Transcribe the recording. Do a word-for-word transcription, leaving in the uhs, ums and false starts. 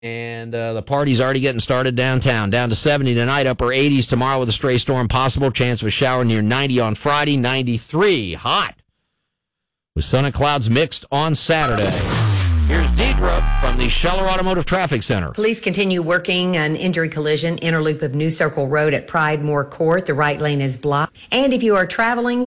And uh, the party's already getting started downtown. Down to seventy tonight, upper eighties tomorrow with a stray storm possible. Chance of a shower near ninety on Friday, ninety-three. Hot. With sun and clouds mixed on Saturday. Here's Deidre from the Scheller Automotive Traffic Center. Police continue working an injury collision, inner loop of New Circle Road at Pride Moore Court. The right lane is blocked. And if you are traveling